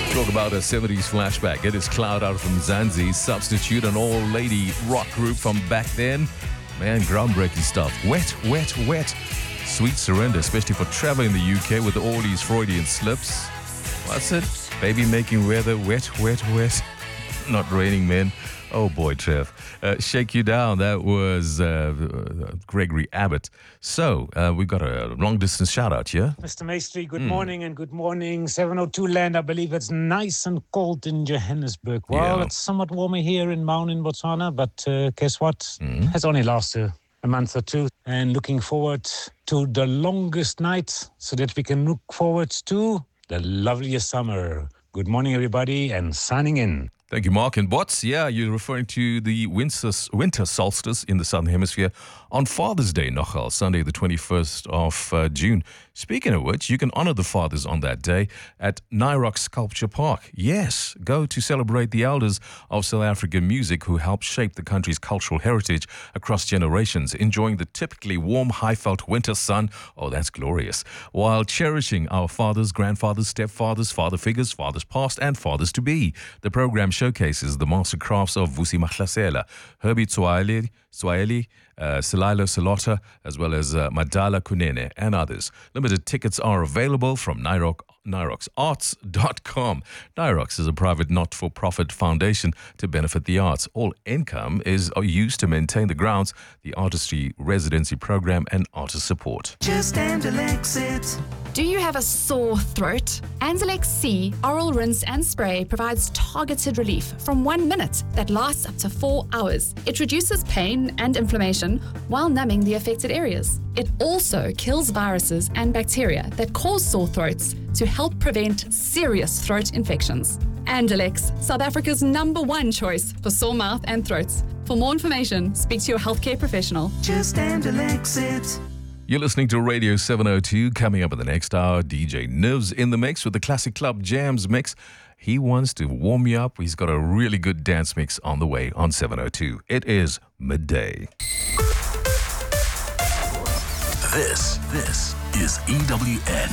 Talk about a 70s flashback. It is Cloud out from Mzansi, substitute an all-lady rock group from back then. Man, groundbreaking stuff. Wet, wet, wet. Sweet surrender, especially for traveling in the UK with all these Freudian slips. What's it? Baby making weather wet, wet, wet. Not raining, man. Oh boy, Trev. Shake You Down. That was Gregory Abbott. So, we got a long distance shout out here. Mr. Maestri, good morning and good morning. 702 land. I believe it's nice and cold in Johannesburg. Well, It's somewhat warmer here in Maun in Botswana, but guess what? It's only lasted a month or two. And looking forward to the longest night so that we can look forward to the loveliest summer. Good morning, everybody, and signing in. Thank you, Mark. And Bots, you're referring to the winter solstice in the Southern Hemisphere on Father's Day, nogal, Sunday the 21st of June. Speaking of which, you can honor the fathers on that day at Nyrock Sculpture Park. Yes, go to celebrate the elders of South African music who helped shape the country's cultural heritage across generations, enjoying the typically warm, high-felt winter sun. Oh, that's glorious. While cherishing our fathers, grandfathers, stepfathers, father figures, fathers past and fathers to be. The program showcases the master crafts of Vusi Mahlasela, Herbie Swahili, Salilo Salota, as well as Madala Kunene and others. Limited tickets are available from nyroxarts.com. Nyrox is a private not-for-profit foundation to benefit the arts. All income is used to maintain the grounds, the artistry residency program, and artist support. Just Andalex it. Do you have a sore throat? Andalex C Oral Rinse and Spray provides targeted relief from 1 minute that lasts up to 4 hours. It reduces pain and inflammation while numbing the affected areas. It also kills viruses and bacteria that cause sore throats to help prevent serious throat infections. Andalex, South Africa's #1 choice for sore mouth and throats. For more information, speak to your healthcare professional. Just Andalex it. You're listening to Radio 702. Coming up in the next hour, DJ Nivs in the mix with the Classic Club Jams mix. He wants to warm you up. He's got a really good dance mix on the way on 702. It is midday. This is EWN.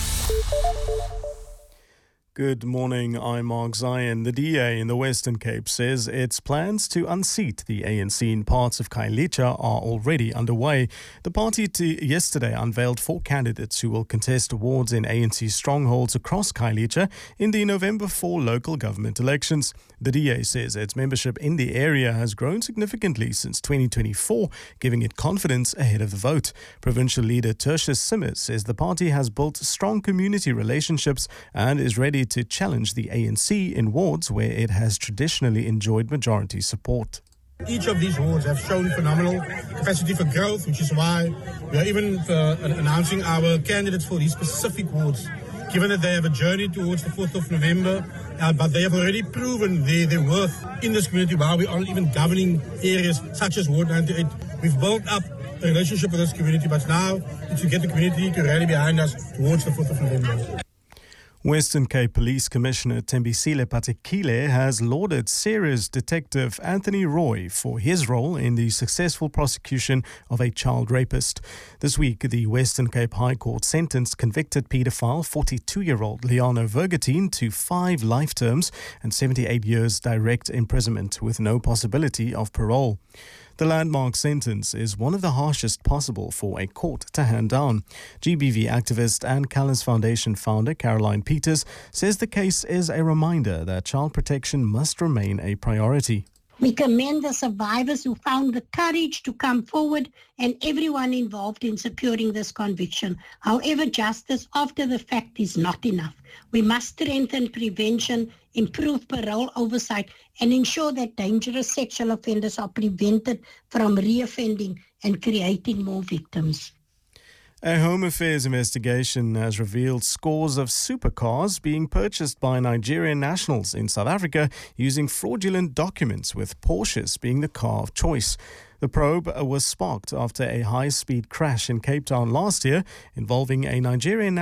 Good morning, I'm Mark Zion. The DA in the Western Cape says its plans to unseat the ANC in parts of Khayelitsha are already underway. The party yesterday unveiled 4 candidates who will contest wards in ANC strongholds across Khayelitsha in the November 4 local government elections. The DA says its membership in the area has grown significantly since 2024, giving it confidence ahead of the vote. Provincial leader Tertius Simmers says the party has built strong community relationships and is ready to challenge the ANC in wards where it has traditionally enjoyed majority support. Each of these wards have shown phenomenal capacity for growth, which is why we are even announcing our candidates for these specific wards, given that they have a journey towards the 4th of November, but they have already proven their worth in this community while we aren't even governing areas such as Ward 98. We've built up a relationship with this community, but now it's to get the community to rally behind us towards the 4th of November. Western Cape Police Commissioner Tembisile Patekile has lauded Ceres detective Anthony Roy for his role in the successful prosecution of a child rapist. This week, the Western Cape High Court sentenced convicted paedophile 42-year-old Liano Vergatine to 5 life terms and 78 years direct imprisonment with no possibility of parole. The landmark sentence is one of the harshest possible for a court to hand down. GBV activist and Callis Foundation founder Caroline Peters says the case is a reminder that child protection must remain a priority. We commend the survivors who found the courage to come forward and everyone involved in securing this conviction. However, justice after the fact is not enough. We must strengthen prevention, improve parole oversight, and ensure that dangerous sexual offenders are prevented from reoffending and creating more victims. A Home Affairs investigation has revealed scores of supercars being purchased by Nigerian nationals in South Africa using fraudulent documents, with Porsches being the car of choice. The probe was sparked after a high-speed crash in Cape Town last year involving a Nigerian